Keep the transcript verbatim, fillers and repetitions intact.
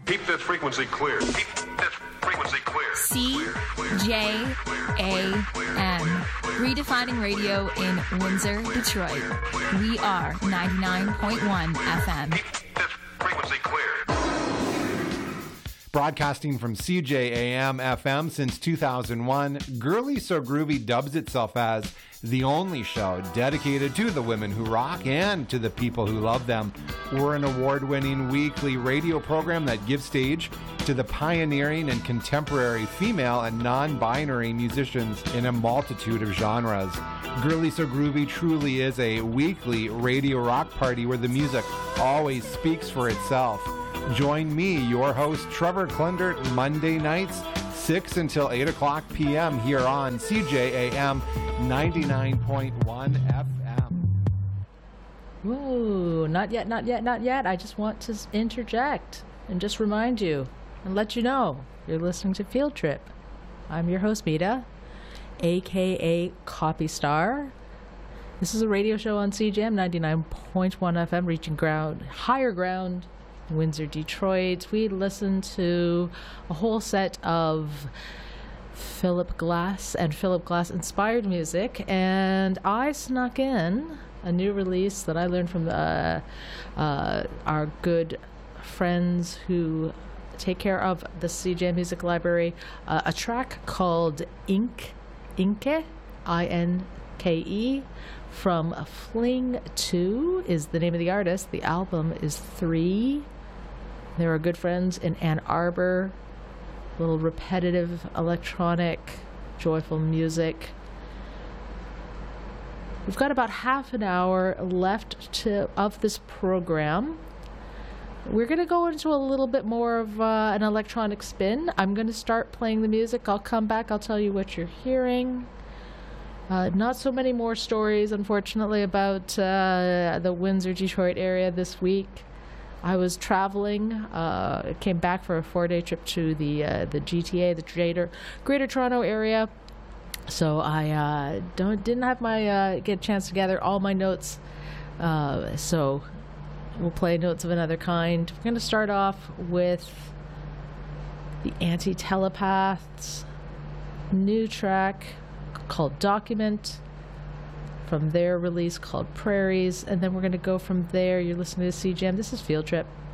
Keep this frequency clear. Keep this frequency clear. C J A M. Redefining radio in Windsor, Detroit. We are ninety-nine point one F M. Keep this frequency clear. Broadcasting from C J A M F M since two thousand one, Girly So Groovy dubs itself as the only show dedicated to the women who rock and to the people who love them. We're an award-winning weekly radio program that gives stage to the pioneering and contemporary female and non-binary musicians in a multitude of genres. Girly So Groovy truly is a weekly radio rock party where the music always speaks for itself. Join me, your host, Trevor Klendert, Monday nights, six until eight o'clock p.m. here on C J A M ninety-nine point one F M. Ooh, not yet, not yet, not yet. I just want to interject and just remind you and let you know you're listening to Field Trip. I'm your host, Mita, a k a. Copy Star. This is a radio show on C J A M ninety-nine point one F M, reaching ground, higher ground, Windsor, Detroit. We listen to a whole set of Philip Glass and Philip Glass inspired music, and I snuck in a new release that I learned from uh, uh, our good friends who take care of the C J Music Library, uh, a track called Ink, Inke, I N K E, from Fling two is the name of the artist. The album is Three. There are good friends in Ann Arbor. Little repetitive, electronic, joyful music. We've got about half an hour left to of this program. We're going to go into a little bit more of uh, an electronic spin. I'm going to start playing the music. I'll come back. I'll tell you what you're hearing. Uh, not so many more stories, unfortunately, about uh, the Windsor, Detroit area this week. I was traveling. Uh, came back for a four-day trip to the uh, the G T A, the Greater Greater Toronto area. So I uh, don't didn't have my uh, get a chance to gather all my notes. Uh, so we'll play notes of another kind. We're going to start off with the Anti-Telepaths new track called Document, from their release called Prairies, and then we're going to go from there. You're listening to C J A M. This is Field Trip.